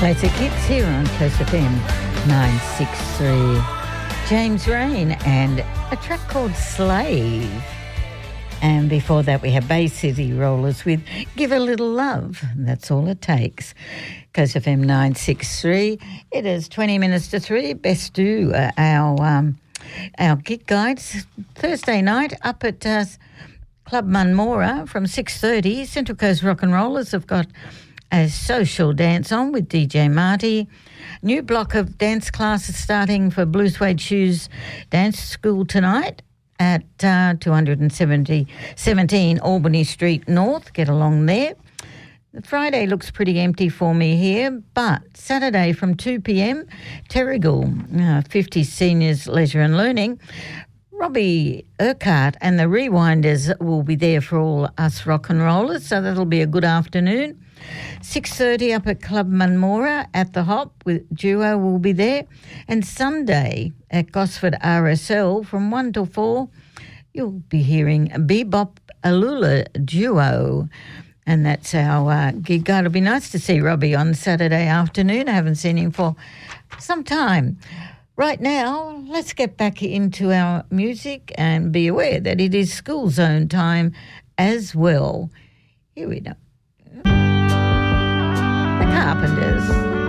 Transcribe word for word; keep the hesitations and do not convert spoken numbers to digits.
Classic hits here on Coast F M nine sixty-three. James Rain and a track called Slave. And before that we have Bay City Rollers with Give a Little Love. That's all it takes. Coast F M nine sixty-three. It is twenty minutes to three. Best do uh, our um, our gig guides. Thursday night up at uh, Club Munmora from six thirty. Central Coast Rock and Rollers have got a social dance on with D J Marty. New block of dance classes starting for Blue Suede Shoes Dance School tonight at uh, two seventeen Albany Street North. Get along there. The Friday looks pretty empty for me here, but Saturday from two p.m, Terrigal, uh, fifty Seniors Leisure and Learning. Robbie Urquhart and the Rewinders will be there for all us rock and rollers, so that'll be a good afternoon. six thirty up at Club Munmora at the Hop with Duo will be there. And Sunday at Gosford R S L from one till four, you'll be hearing Bebop Alula Duo. And that's our uh, gig guide. It'll be nice to see Robbie on Saturday afternoon. I haven't seen him for some time. Right now, let's get back into our music and be aware that it is school zone time as well. Here we go. The Carpenters.